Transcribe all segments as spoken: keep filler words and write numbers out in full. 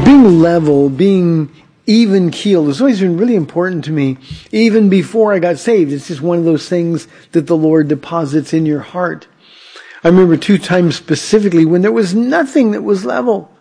being level, being even keeled has always been really important to me. Even before I got saved, it's just one of those things that the Lord deposits in your heart. I remember two times specifically when there was nothing that was level.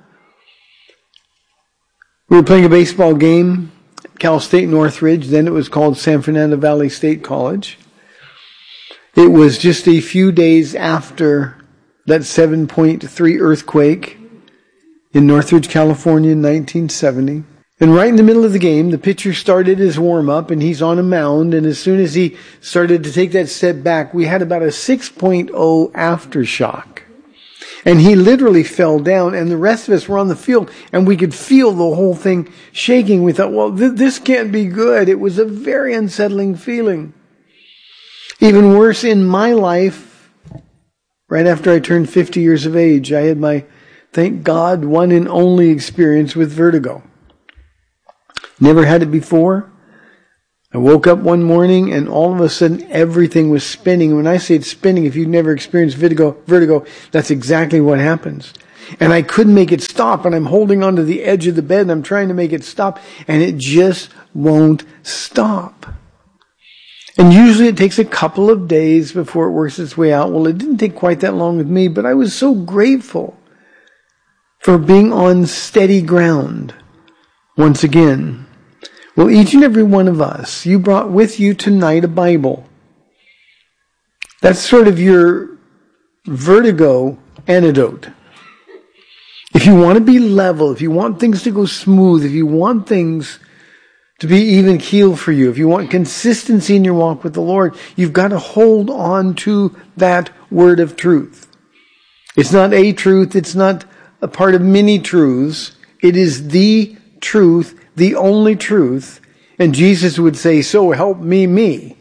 We were playing a baseball game at Cal State Northridge. Then it was called San Fernando Valley State College. It was just a few days after that seven point three earthquake in Northridge, California in nineteen seventy. And right in the middle of the game, the pitcher started his warm-up, and he's on a mound, and as soon as he started to take that step back, we had about a six point oh aftershock. And he literally fell down, and the rest of us were on the field, and we could feel the whole thing shaking. We thought, well, th- this can't be good. It was a very unsettling feeling. Even worse, in my life, right after I turned fifty years of age, I had my, thank God, one and only experience with vertigo. Never had it before. I woke up one morning and all of a sudden everything was spinning. When I say it's spinning, if you've never experienced vertigo, vertigo, that's exactly what happens. And I couldn't make it stop, and I'm holding onto the edge of the bed and I'm trying to make it stop, and it just won't stop. And usually it takes a couple of days before it works its way out. Well, it didn't take quite that long with me, but I was so grateful for being on steady ground once again. Well, each and every one of us, you brought with you tonight a Bible. That's sort of your vertigo antidote. If you want to be level, if you want things to go smooth, if you want things to be even keel for you, if you want consistency in your walk with the Lord, you've got to hold on to that word of truth. It's not a truth. It's not a part of many truths. It is the truth, the only truth. And Jesus would say, so help me, me.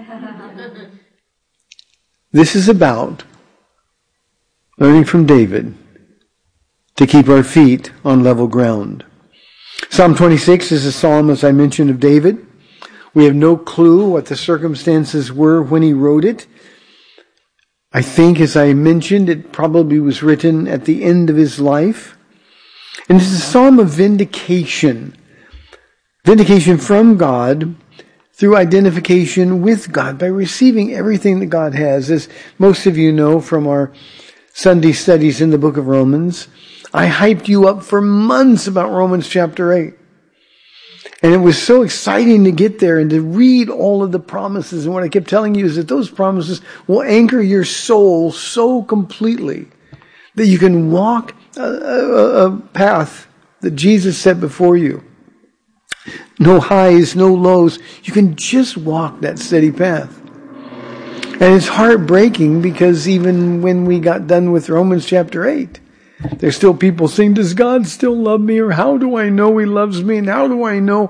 This is about learning from David to keep our feet on level ground. Psalm twenty-six is a psalm, as I mentioned, of David. We have no clue what the circumstances were when he wrote it. I think, as I mentioned, it probably was written at the end of his life. And it's a psalm of vindication. Vindication from God through identification with God by receiving everything that God has. As most of you know from our Sunday studies in the book of Romans, I hyped you up for months about Romans chapter eight. And it was so exciting to get there and to read all of the promises. And what I kept telling you is that those promises will anchor your soul so completely that you can walk a, a, a path that Jesus set before you. No highs, no lows. You can just walk that steady path. And it's heartbreaking because even when we got done with Romans chapter eight, there's still people saying, does God still love me? Or how do I know he loves me? And how do I know?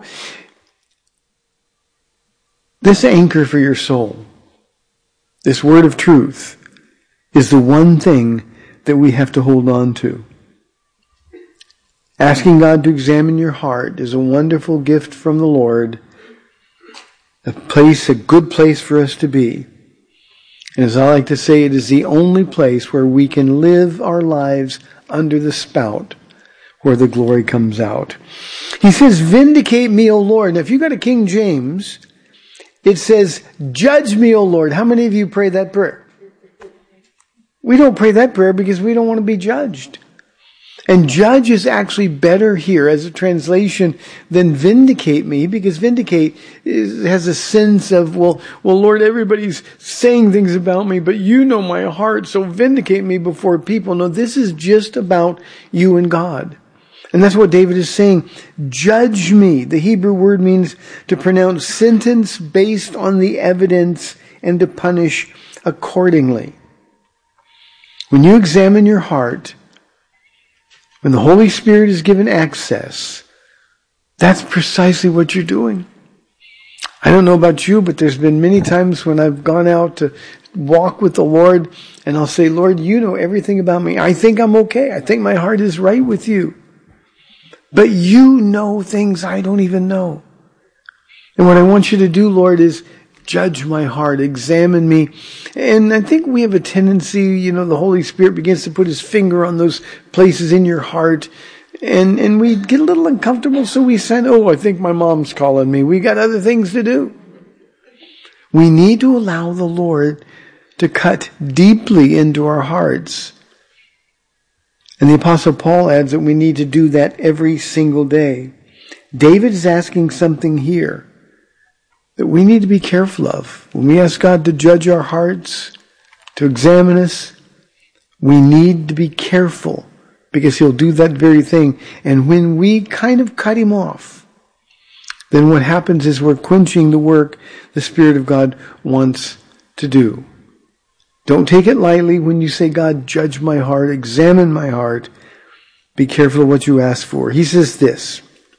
This anchor for your soul, this word of truth, is the one thing that we have to hold on to. Asking God to examine your heart is a wonderful gift from the Lord, a place, a good place for us to be. And as I like to say, it is the only place where we can live our lives under the spout, where the glory comes out. He says, vindicate me, O Lord. Now, if you got a King James, it says, judge me, O Lord. How many of you pray that prayer? We don't pray that prayer because we don't want to be judged. And judge is actually better here as a translation than vindicate me, because vindicate is, has a sense of, well, well, Lord, everybody's saying things about me, but you know my heart, so vindicate me before people. No, this is just about you and God. And that's what David is saying. Judge me. The Hebrew word means to pronounce sentence based on the evidence and to punish accordingly. When you examine your heart, when the Holy Spirit is given access, that's precisely what you're doing. I don't know about you, but there's been many times when I've gone out to walk with the Lord, and I'll say, Lord, you know everything about me. I think I'm okay. I think my heart is right with you. But you know things I don't even know. And what I want you to do, Lord, is judge my heart, examine me. And I think we have a tendency, you know, the Holy Spirit begins to put his finger on those places in your heart, And, and we get a little uncomfortable, so we said, oh, I think my mom's calling me. We got other things to do. We need to allow the Lord to cut deeply into our hearts. And the Apostle Paul adds that we need to do that every single day. David is asking something here that we need to be careful of. When we ask God to judge our hearts, to examine us, we need to be careful, because he'll do that very thing. And when we kind of cut him off, then what happens is we're quenching the work the Spirit of God wants to do. Don't take it lightly when you say, God, judge my heart, examine my heart. Be careful of what you ask for. He says this,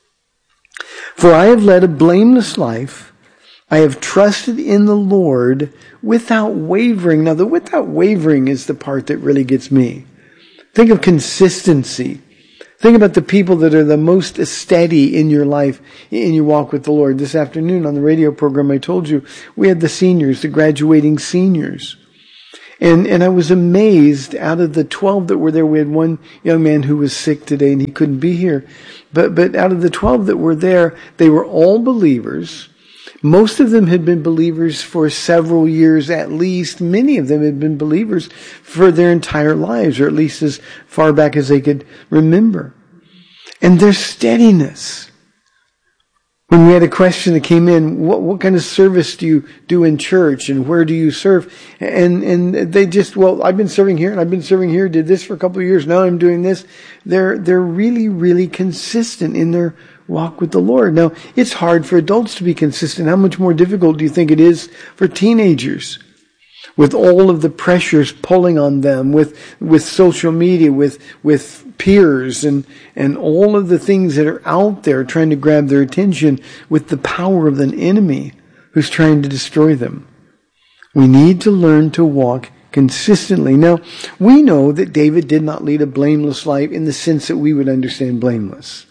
for I have led a blameless life. I have trusted in the Lord without wavering. Now, the without wavering is the part that really gets me. Think of consistency. Think about the people that are the most steady in your life, in your walk with the Lord. This afternoon on the radio program, I told you, we had the seniors, the graduating seniors. And, and I was amazed, out of the twelve that were there, we had one young man who was sick today and he couldn't be here. But, but out of the twelve that were there, they were all believers. Most of them had been believers for several years at least. Many of them had been believers for their entire lives, or at least as far back as they could remember. And their steadiness. When we had a question that came in, what, what kind of service do you do in church, and where do you serve? And, and they just, well, I've been serving here and I've been serving here, did this for a couple of years, now I'm doing this. They're, they're really, really consistent in their walk with the Lord. Now, it's hard for adults to be consistent. How much more difficult do you think it is for teenagers? With all of the pressures pulling on them, with, with social media, with, with peers, and, and all of the things that are out there trying to grab their attention, with the power of an enemy who's trying to destroy them. We need to learn to walk consistently. Now, we know that David did not lead a blameless life in the sense that we would understand blameless.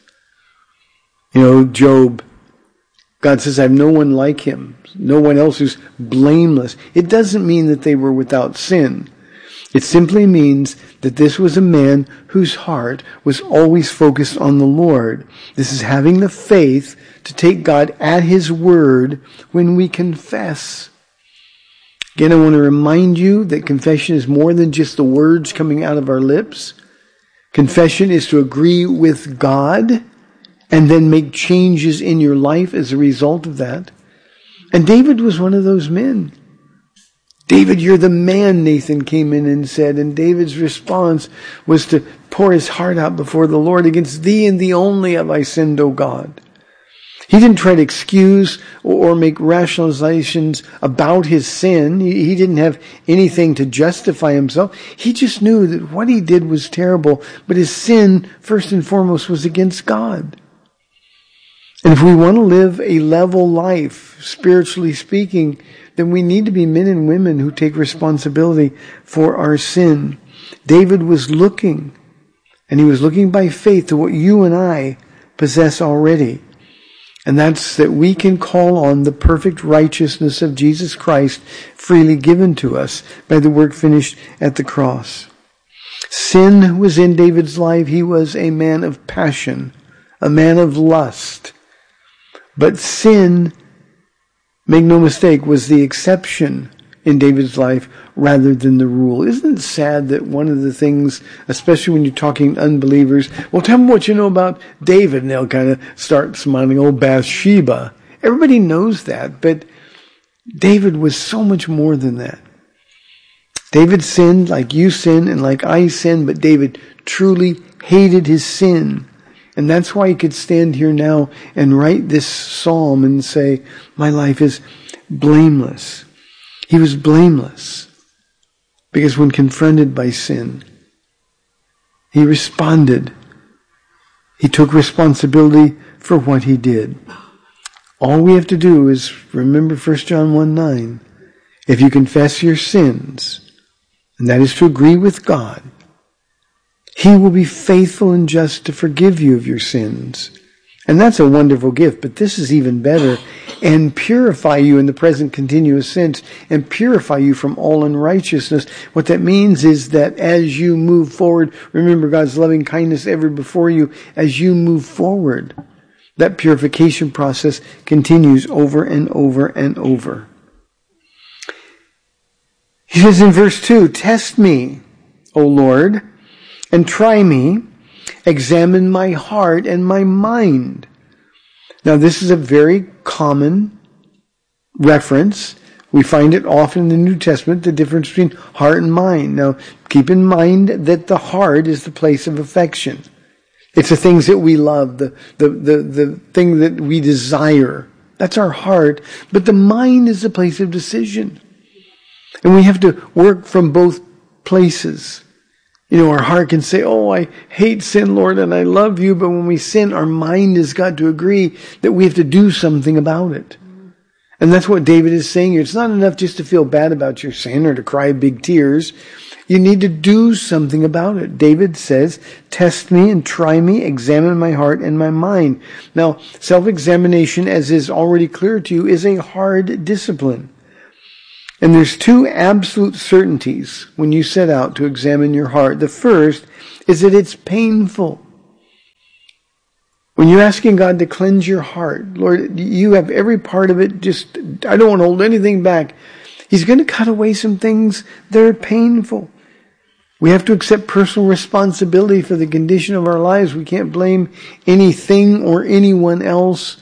You know, Job, God says, I have no one like him, no one else who's blameless. It doesn't mean that they were without sin. It simply means that this was a man whose heart was always focused on the Lord. This is having the faith to take God at his word when we confess. Again, I want to remind you that confession is more than just the words coming out of our lips. Confession is to agree with God and then make changes in your life as a result of that. And David was one of those men. David, you're the man, Nathan came in and said. And David's response was to pour his heart out before the Lord. Against thee and thee only have I sinned, O God. He didn't try to excuse or make rationalizations about his sin. He didn't have anything to justify himself. He just knew that what he did was terrible. But his sin, first and foremost, was against God. And if we want to live a level life, spiritually speaking, then we need to be men and women who take responsibility for our sin. David was looking, and he was looking by faith to what you and I possess already. And that's that we can call on the perfect righteousness of Jesus Christ freely given to us by the work finished at the cross. Sin was in David's life. He was a man of passion, a man of lust. But sin, make no mistake, was the exception in David's life rather than the rule. Isn't it sad that one of the things, especially when you're talking to unbelievers, well, tell me what you know about David, and they'll kind of start smiling, oh, Bathsheba. Everybody knows that, but David was so much more than that. David sinned like you sin and like I sin, but David truly hated his sin. And that's why he could stand here now and write this psalm and say, my life is blameless. He was blameless because when confronted by sin, he responded. He took responsibility for what he did. All we have to do is remember First John one nine. If you confess your sins, and that is to agree with God, He will be faithful and just to forgive you of your sins. And that's a wonderful gift, but this is even better. and purify you in the present continuous sense and purify you from all unrighteousness. What that means is that as you move forward, remember God's loving kindness ever before you, as you move forward, that purification process continues over and over and over. He says in verse two, test me, O Lord, and try me. Examine my heart and my mind. Now, this is a very common reference. We find it often in the New Testament, the difference between heart and mind. Now, keep in mind that the heart is the place of affection. It's the things that we love, the, the, the, the thing that we desire. That's our heart. But the mind is the place of decision. And we have to work from both places. You know, our heart can say, oh, I hate sin, Lord, and I love you. But when we sin, our mind has got to agree that we have to do something about it. And that's what David is saying here. It's not enough just to feel bad about your sin or to cry big tears. You need to do something about it. David says, test me and try me, examine my heart and my mind. Now, self-examination, as is already clear to you, is a hard discipline. And there's two absolute certainties when you set out to examine your heart. The first is that it's painful. When you're asking God to cleanse your heart, Lord, you have every part of it, just, I don't want to hold anything back. He's going to cut away some things that are painful. We have to accept personal responsibility for the condition of our lives. We can't blame anything or anyone else.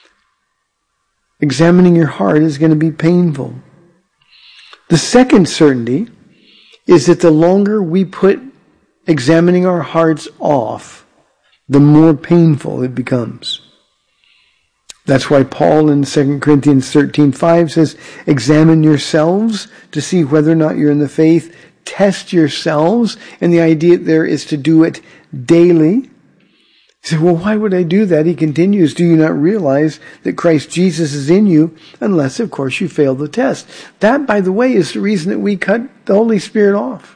Examining your heart is going to be painful. The second certainty is that the longer we put examining our hearts off, the more painful it becomes. That's why Paul in Second Corinthians thirteen five says, examine yourselves to see whether or not you're in the faith. Test yourselves. And the idea there is to do it daily. He said, well, why would I do that? He continues, do you not realize that Christ Jesus is in you, unless, of course, you fail the test? That, by the way, is the reason that we cut the Holy Spirit off.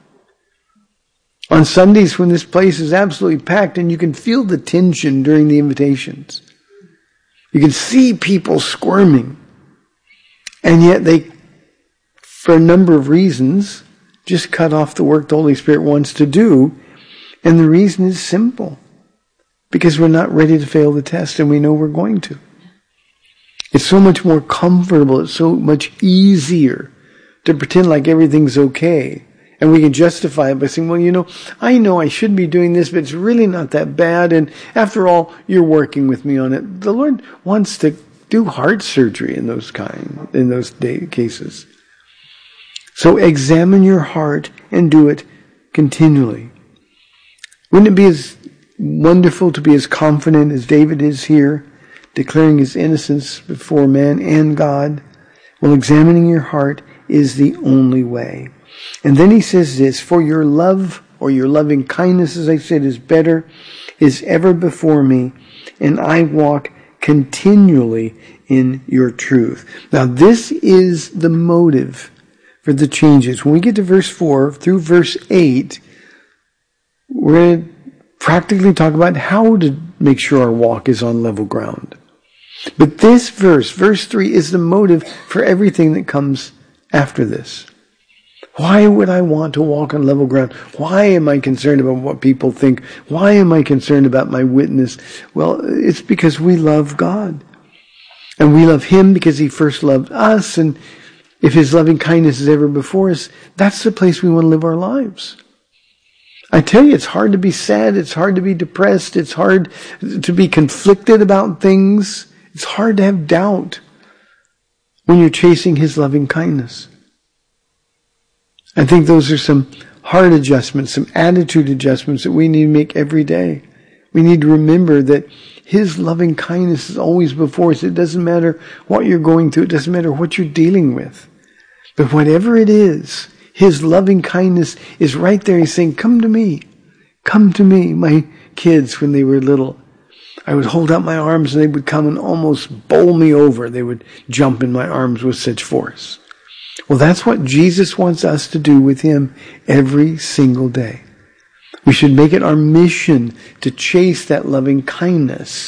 On Sundays, when this place is absolutely packed, and you can feel the tension during the invitations. You can see people squirming. And yet they, for a number of reasons, just cut off the work the Holy Spirit wants to do. And the reason is simple. Because we're not ready to fail the test, and we know we're going to. It's so much more comfortable, it's so much easier to pretend like everything's okay. And we can justify it by saying, well, you know, I know I should be doing this, but it's really not that bad. And after all, you're working with me on it. The Lord wants to do heart surgery in those kind, in those day, cases. So examine your heart and do it continually. Wouldn't it be as wonderful to be as confident as David is here, declaring his innocence before man and God? Well, examining your heart is the only way. And then he says this, for your love or your loving kindness, as I said, is better, is ever before me, and I walk continually in your truth. Now, this is the motive for the changes. When we get to verse four through verse eight, we're going to practically talk about how to make sure our walk is on level ground. But this verse, verse three, is the motive for everything that comes after this. Why would I want to walk on level ground? Why am I concerned about what people think? Why am I concerned about my witness? Well, it's because we love God. And we love Him because He first loved us. And if His loving kindness is ever before us, that's the place we want to live our lives. I tell you, it's hard to be sad. It's hard to be depressed. It's hard to be conflicted about things. It's hard to have doubt when you're chasing His loving kindness. I think those are some heart adjustments, some attitude adjustments that we need to make every day. We need to remember that His loving kindness is always before us. It doesn't matter what you're going through. It doesn't matter what you're dealing with. But whatever it is, His loving kindness is right there. He's saying, come to me. Come to me. My kids, when they were little, I would hold out my arms and they would come and almost bowl me over. They would jump in my arms with such force. Well, that's what Jesus wants us to do with Him every single day. We should make it our mission to chase that loving kindness that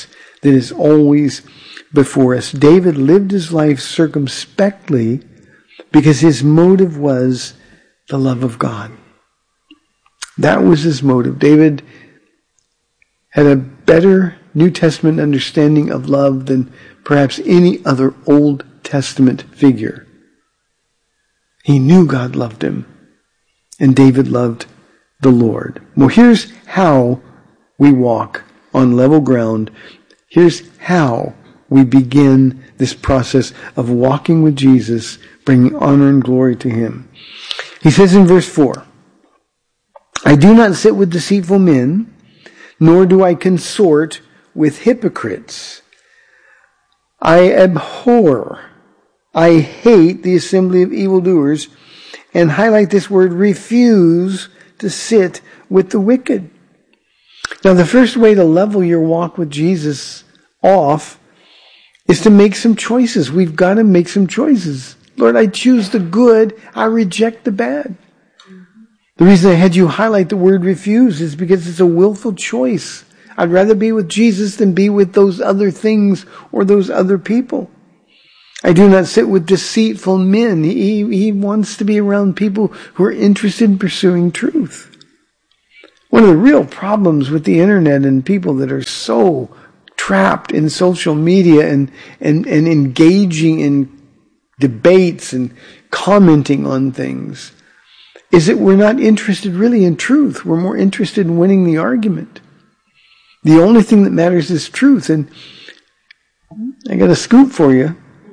that is always before us. David lived his life circumspectly because his motive was the love of God. That was his motive. David had a better New Testament understanding of love than perhaps any other Old Testament figure. He knew God loved him, and David loved the Lord. Well, here's how we walk on level ground. Here's how we begin this process of walking with Jesus, bringing honor and glory to him. He says in verse four, I do not sit with deceitful men, nor do I consort with hypocrites. I abhor, I hate the assembly of evildoers, and highlight this word, refuse to sit with the wicked. Now, the first way to level your walk with Jesus off is to make some choices. We've got to make some choices. Lord, I choose the good. I reject the bad. The reason I had you highlight the word refuse is because it's a willful choice. I'd rather be with Jesus than be with those other things or those other people. I do not sit with deceitful men. He, he wants to be around people who are interested in pursuing truth. One of the real problems with the internet and people that are so trapped in social media and, and, and engaging in debates and commenting on things is that we're not interested really in truth. We're more interested in winning the argument. The only thing that matters is truth. And I got a scoop for you.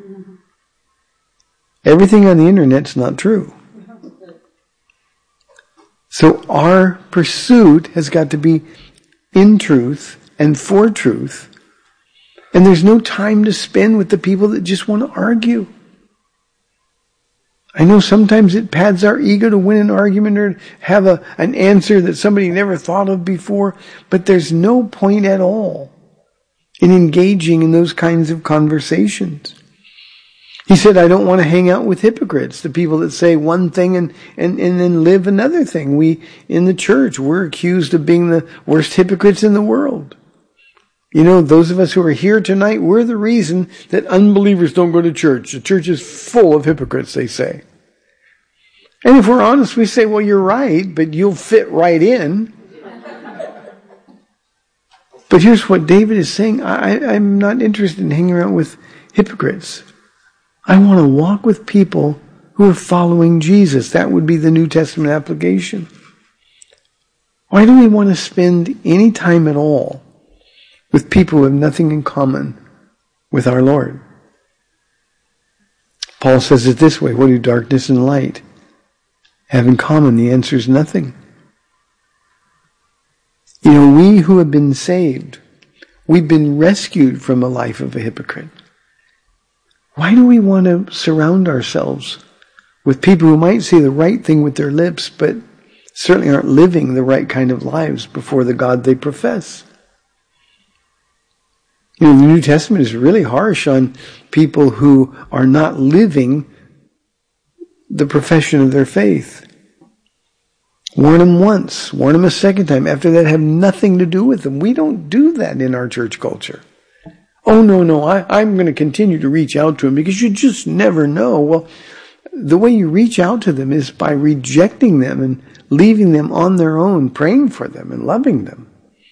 Everything on the internet's not true. So our pursuit has got to be in truth and for truth. And there's no time to spend with the people that just want to argue. I know sometimes it pads our ego to win an argument or have a, an answer that somebody never thought of before, but there's no point at all in engaging in those kinds of conversations. He said, I don't want to hang out with hypocrites, the people that say one thing and, and, and then live another thing. We, in the church, we're accused of being the worst hypocrites in the world. You know, those of us who are here tonight, we're the reason that unbelievers don't go to church. The church is full of hypocrites, they say. And if we're honest, we say, well, you're right, but you'll fit right in. But here's what David is saying. I, I'm not interested in hanging around with hypocrites. I want to walk with people who are following Jesus. That would be the New Testament application. Why do we want to spend any time at all with people who have nothing in common with our Lord? Paul says it this way, what do darkness and light have in common? The answer is nothing. You know, we who have been saved, we've been rescued from a life of a hypocrite. Why do we want to surround ourselves with people who might say the right thing with their lips, but certainly aren't living the right kind of lives before the God they profess? You know, the New Testament is really harsh on people who are not living the profession of their faith. Warn them once, warn them a second time. After that, have nothing to do with them. We don't do that in our church culture. Oh, no, no, I, I'm going to continue to reach out to them because you just never know. Well, the way you reach out to them is by rejecting them and leaving them on their own, praying for them and loving them.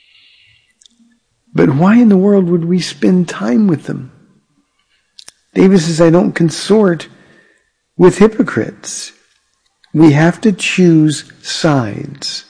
But why in the world would we spend time with them? David says, I don't consort with hypocrites. We have to choose sides.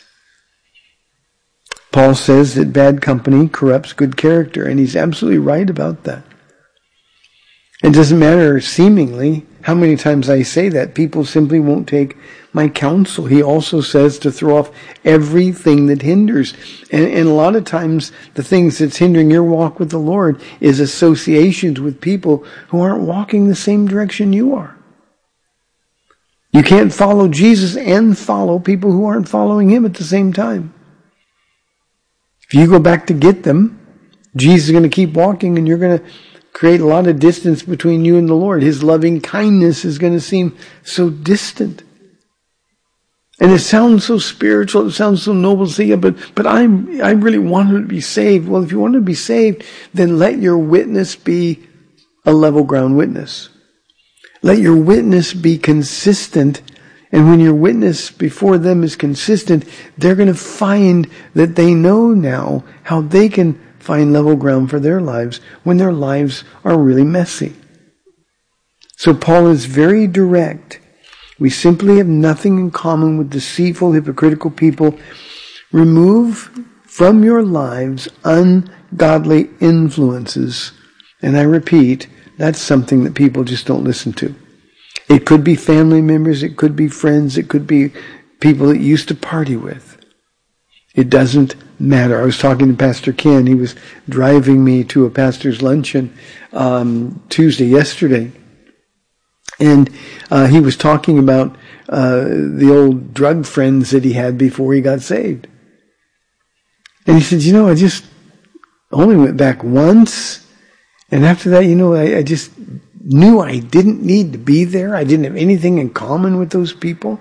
Paul says that bad company corrupts good character, and he's absolutely right about that. It doesn't matter, seemingly, how many times I say that. People simply won't take my counsel. He also says to throw off everything that hinders. And, and a lot of times, the things that's hindering your walk with the Lord is associations with people who aren't walking the same direction you are. You can't follow Jesus and follow people who aren't following him at the same time. If you go back to get them, Jesus is going to keep walking and you're going to create a lot of distance between you and the Lord. His loving kindness is going to seem so distant. And it sounds so spiritual, it sounds so noble to say, yeah, but, but I'm, I really want to be saved. Well, if you want to be saved, then let your witness be a level ground witness. Let your witness be consistent. And when your witness before them is consistent, they're going to find that they know now how they can find level ground for their lives when their lives are really messy. So Paul is very direct. We simply have nothing in common with deceitful, hypocritical people. Remove from your lives ungodly influences. And I repeat, that's something that people just don't listen to. It could be family members, it could be friends, it could be people that you used to party with. It doesn't matter. I was talking to Pastor Ken. He was driving me to a pastor's luncheon um, Tuesday, yesterday. And uh, he was talking about uh, the old drug friends that he had before he got saved. And he said, you know, I just only went back once. And after that, you know, I, I just knew I didn't need to be there. I didn't have anything in common with those people.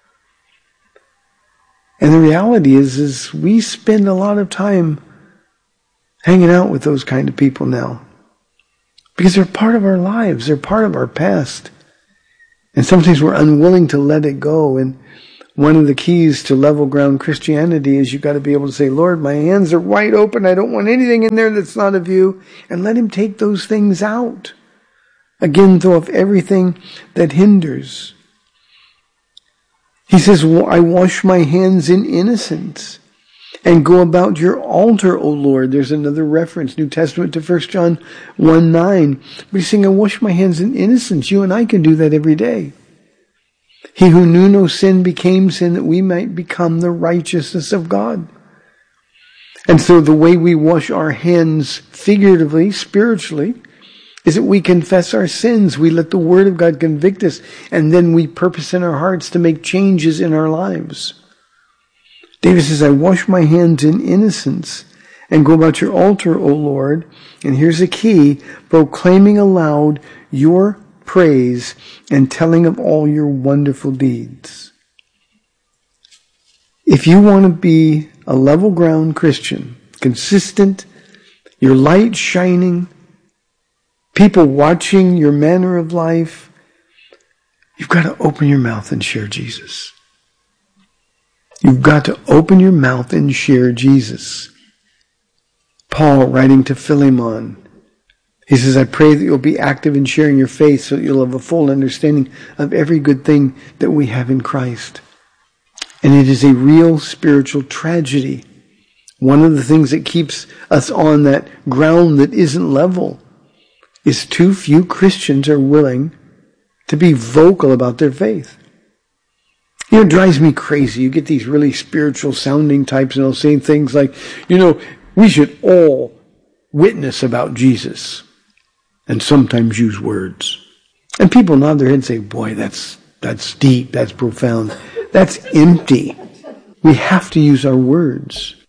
And the reality is, is we spend a lot of time hanging out with those kind of people now. Because they're part of our lives. They're part of our past. And sometimes we're unwilling to let it go. And one of the keys to level ground Christianity is you've got to be able to say, Lord, my hands are wide open. I don't want anything in there that's not of you. And let him take those things out. Again, throw off everything that hinders. He says, I wash my hands in innocence and go about your altar, O Lord. There's another reference, New Testament to First John one nine. But he's saying, I wash my hands in innocence. You and I can do that every day. He who knew no sin became sin that we might become the righteousness of God. And so the way we wash our hands figuratively, spiritually, is that we confess our sins. We let the Word of God convict us, and then we purpose in our hearts to make changes in our lives. David says, I wash my hands in innocence and go about your altar, O Lord. And here's the key, proclaiming aloud your praise and telling of all your wonderful deeds. If you want to be a level ground Christian, consistent, your light shining, people watching your manner of life, you've got to open your mouth and share Jesus. You've got to open your mouth and share Jesus. Paul, writing to Philemon, he says, I pray that you'll be active in sharing your faith so that you'll have a full understanding of every good thing that we have in Christ. And it is a real spiritual tragedy. One of the things that keeps us on that ground that isn't level is too few Christians are willing to be vocal about their faith. You know, it drives me crazy. You get these really spiritual sounding types and they'll say things like, you know, we should all witness about Jesus. And sometimes use words. And people nod their head and say, boy, that's, that's deep, that's profound. That's empty. We have to use our words.